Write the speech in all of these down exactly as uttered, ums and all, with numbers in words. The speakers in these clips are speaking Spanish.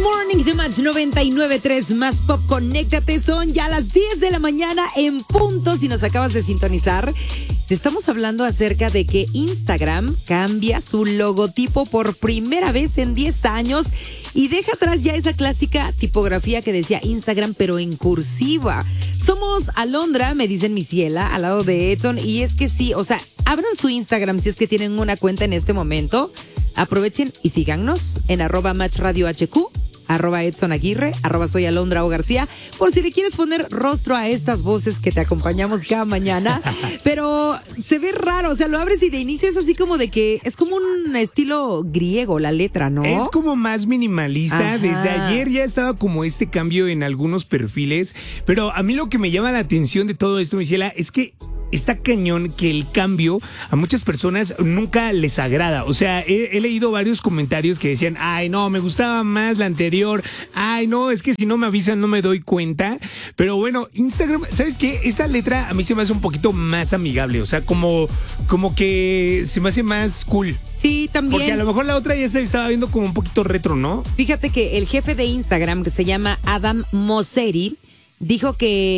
Morning de Match noventa y nueve punto tres más Pop, conéctate. Son ya las diez de la mañana en punto. Si nos acabas de sintonizar, te estamos hablando acerca de que Instagram cambia su logotipo por primera vez en diez años y deja atrás ya esa clásica tipografía que decía Instagram, pero en cursiva. Somos Alondra, me dicen mi ciela, al lado de Edson, y es que sí, o sea, abran su Instagram si es que tienen una cuenta en este momento. Aprovechen y síganos en arroba Match Radio H Q, arroba Edson Aguirre, arroba soy Alondra O García, por si le quieres poner rostro a estas voces que te acompañamos cada mañana. Pero se ve raro, o sea, lo abres y de inicio es así como de que es como un estilo griego la letra, ¿no? Es como más minimalista. Ajá. Desde ayer ya estaba como este cambio en algunos perfiles, pero a mí lo que me llama la atención de todo esto, Michela, es que está cañón que el cambio a muchas personas nunca les agrada. O sea, he, he leído varios comentarios que decían, ay, no, me gustaba más la anterior. Ay, no, es que si no me avisan no me doy cuenta. Pero bueno, Instagram, ¿sabes qué? Esta letra a mí se me hace un poquito más amigable. O sea, como, como que se me hace más cool. Sí, también. Porque a lo mejor la otra ya se estaba viendo como un poquito retro, ¿no? Fíjate que el jefe de Instagram, que se llama Adam Mosseri, dijo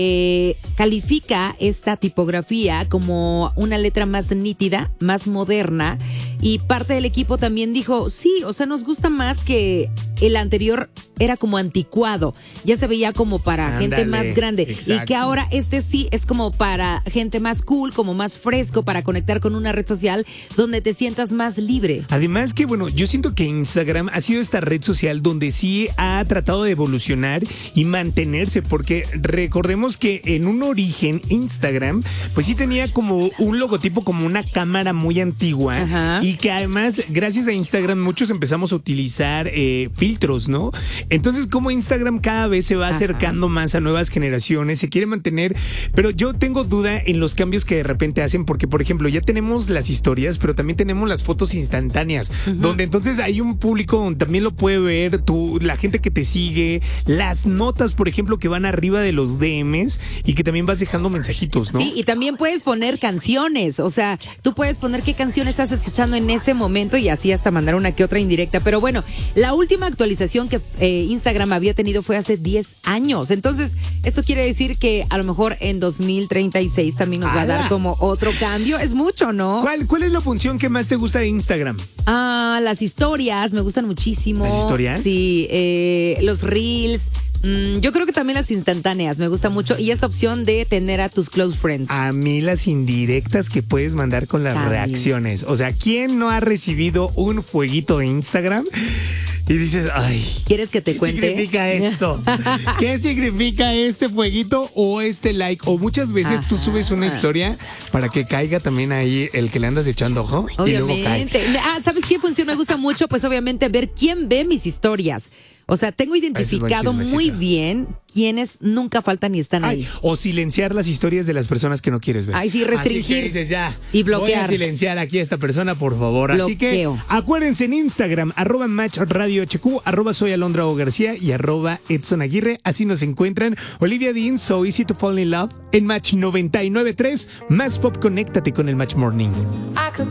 que califica esta tipografía como una letra más nítida, más moderna, y parte del equipo también dijo, sí, o sea, nos gusta más que el anterior era como anticuado, ya se veía como para Ándale, gente más grande, exacto. Y que ahora este sí es como para gente más cool, como más fresco, para conectar con una red social donde te sientas más libre. Además que, bueno, yo siento que Instagram ha sido esta red social donde sí ha tratado de evolucionar y mantenerse, porque recordemos que en un origen Instagram pues sí tenía como un logotipo, como una cámara muy antigua. Ajá. Y que además gracias a Instagram muchos empezamos a utilizar eh, filtros, ¿no? Entonces como Instagram cada vez se va acercando Ajá. más a nuevas generaciones, se quiere mantener, pero yo tengo duda en los cambios que de repente hacen, porque por ejemplo ya tenemos las historias, pero también tenemos las fotos instantáneas, uh-huh. donde entonces hay un público donde también lo puede ver, tú, la gente que te sigue, las notas por ejemplo que van arriba de los D Ms y que también vas dejando mensajitos, ¿no? Sí, y también puedes poner canciones, o sea, tú puedes poner qué canción estás escuchando en ese momento y así hasta mandar una que otra indirecta. Pero bueno, la última actualización que eh, Instagram había tenido fue hace diez años, entonces esto quiere decir que a lo mejor en dos mil treinta y seis también nos va a dar como otro cambio. Es mucho, ¿no? ¿Cuál, cuál es la función que más te gusta de Instagram? Ah, las historias, me gustan muchísimo. ¿Las historias? Sí, eh, los reels. Mm, yo creo que también las instantáneas me gusta mucho, y esta opción de tener a tus close friends. A mí las indirectas que puedes mandar con las también. reacciones. O sea, ¿quién no ha recibido un fueguito de Instagram? Y dices, ay, ¿quieres que te ¿qué cuente? ¿Qué significa esto? ¿Qué significa este fueguito o este like? O muchas veces Ajá. tú subes una historia para que caiga también ahí el que le andas echando ojo obviamente. Y luego cae. Ah, ¿sabes qué función me gusta mucho? Pues obviamente ver quién ve mis historias. O sea, tengo identificado muy bien quiénes nunca faltan y están Ay, ahí. O silenciar las historias de las personas que no quieres ver. Ay, sí, restringir. Así que dices, ya, y bloquear. Voy a silenciar aquí a esta persona, por favor. Bloqueo. Así que acuérdense en Instagram, arroba Match Radio H Q, arroba soy Alondra O García y arroba Edson Aguirre. Así nos encuentran. Olivia Dean, So Easy to Fall in Love, en Match noventa y nueve punto tres. Más Pop, conéctate con el Match Morning.